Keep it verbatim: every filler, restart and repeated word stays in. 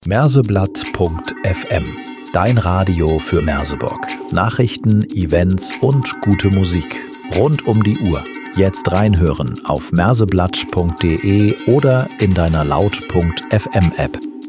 Merseblatt punkt f m. Dein Radio für Merseburg. Nachrichten, Events und gute Musik. Rund um die Uhr. Jetzt reinhören auf merseblatt punkt de oder in deiner laut punkt f m App.